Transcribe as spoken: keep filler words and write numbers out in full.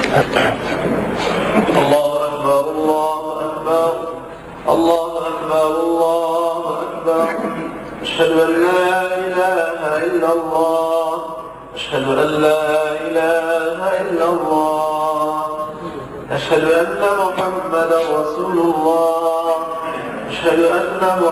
الله أكبر الله أكبر الله أكبر الله أكبر أشهد أن لا إله إلا الله أشهد أن لا إله إلا الله أشهد أن محمدا رسول الله أشهد أن